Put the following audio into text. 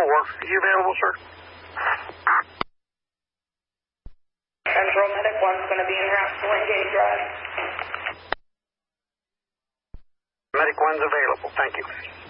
Are you available, sir? Central Medic 1's going to be in route to Wingate Drive. Medic 1's available. Thank you.